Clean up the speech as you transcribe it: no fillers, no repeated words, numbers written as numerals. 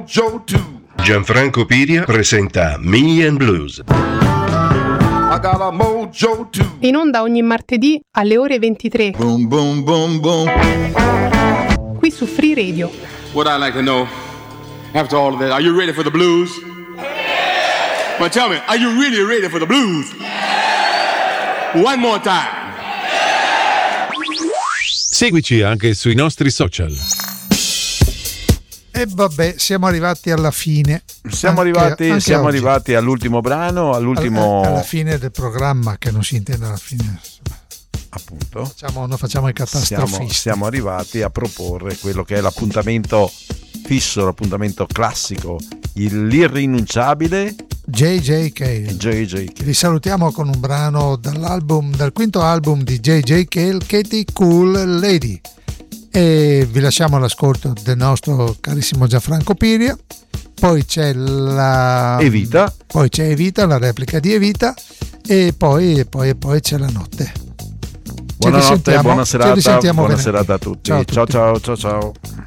Joe too. Gianfranco Piria presenta Me and Blues. I got a mojo too. In onda ogni martedì alle ore 23. Boom, boom, boom, boom. Qui su Free Radio. What I'd like to know, after all of that, are you ready for the blues? But tell me, are you really ready for the blues? One more time. Seguici anche sui nostri social. E vabbè, siamo arrivati alla fine. Siamo arrivati all'ultimo brano, alla fine del programma, che non si intende alla fine. Appunto. Noi facciamo i catastrofisti. Siamo arrivati a proporre quello che è l'appuntamento fisso, l'appuntamento classico, l'irrinunciabile J.J. Cale. Vi salutiamo con un brano dal quinto album di J.J. Cale, Katie Cool Lady. E vi lasciamo all'ascolto del nostro carissimo Gianfranco Piria. Poi c'è Evita. Poi c'è Evita, la replica di Evita. E poi c'è la notte. Buonanotte, buona serata, serata a tutti. Ciao a tutti. Ciao.